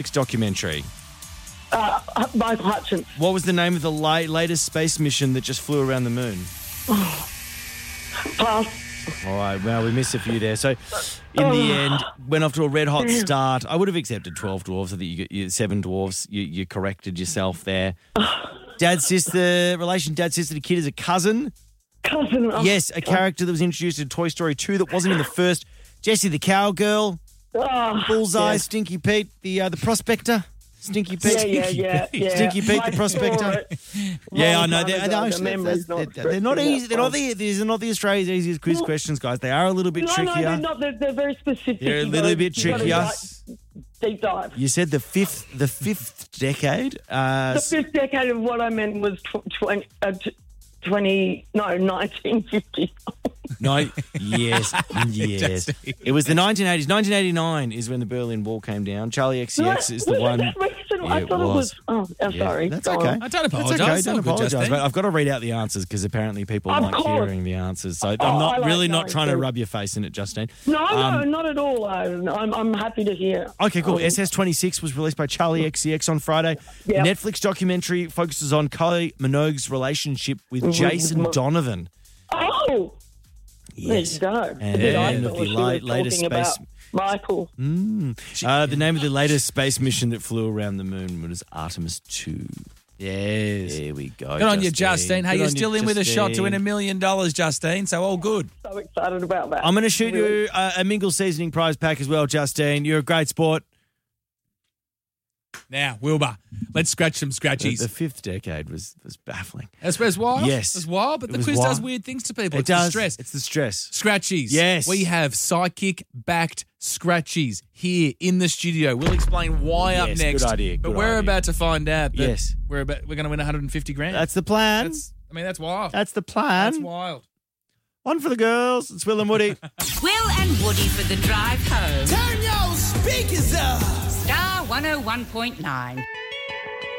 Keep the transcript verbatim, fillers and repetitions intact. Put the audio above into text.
documentary? Uh, Michael Hutchins. What was the name of the la- latest space mission that just flew around the moon? Pass. All right, well, we missed a few there. So, in the end, went off to a red-hot start. I would have accepted twelve dwarves. I think you, you seven dwarves. You, you corrected yourself there. Dad, sister, relation, dad, sister, the kid is a cousin. Cousin. Oh, Yes, a character that was introduced in Toy Story two that wasn't in the first. Jessie the cowgirl. Oh, Bullseye, yeah. Stinky Pete, the uh, the prospector. Stinky Pete. Yeah, yeah, yeah, yeah. Stinky Pete, I the prospector. saw it Yeah, I long know. time They're, ago. they're, The memory's they're, not they're not stretching easy. that They're not far. the these are not the Australia's easiest quiz Well, questions, guys. They are a little bit No, trickier. no, they're not. They're, they're very specific. They're a You little gotta- bit you gotta trickier. di- Deep dive. You said the fifth, the fifth decade. Uh, The fifth decade of what I meant was tw- twenty, uh, t- twenty, no, nineteen fifty. no, yes, yes. It was the nineteen eighties. nineteen eighty-nine is when the Berlin Wall came down. Charlie X C X is the Was it one. that recent? Yeah, I it thought it was. was. Oh, I'm Yeah, sorry. That's Go okay. on. I don't apologise. That's okay. It's all Don't good, apologise. Justine. But I've got to read out the answers because apparently people Of like course. hearing the answers. So I'm Oh, not I like really not knowing trying to too. rub your face in it, Justine. No, no, Um, not at all. I, I'm, I'm happy to hear. Okay, cool. Oh. S S twenty-six was released by Charlie X C X on Friday. Yep. Netflix documentary focuses on Kylie Minogue's relationship with Jason Donovan. Oh, Yes. there you go. And Did I then thought the she la- was latest talking space- about Michael. Uh, the name of the latest space mission that flew around the moon was Artemis two. Yes. There we go. Good on you, Justine. Hey, Good you're on you, still in with a shot to win a Justine. million dollars, Justine, so all good. So excited about that. I'm going to shoot Really. you a, a Mingle seasoning prize pack as well, Justine. You're a great sport. Now, Wilbur, let's scratch some The, scratchies. the fifth decade was, was baffling. That's that's wild. Yes. It's wild, but It the was quiz wild. does weird things to people. It it's does. the stress. It's the stress. Scratchies. Yes. We have psychic-backed scratchies here in the studio. We'll explain why up Yes, next. good idea, But good we're idea. about to find out that Yes. we're about we're going to win one hundred fifty grand. That's the plan. That's I mean, that's wild. That's the plan. That's wild. One for the girls. It's Will and Woody. Will and Woody for the drive home. Turn your speakers up. Star one oh one point nine.